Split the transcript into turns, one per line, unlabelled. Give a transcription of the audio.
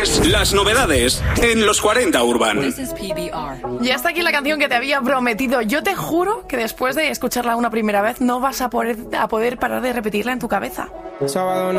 es las novedades en los 40 Urban.
Ya está aquí la canción que te había prometido. Yo te juro que después de escucharla una primera vez no vas a poder parar de repetirla en tu cabeza.
Sábado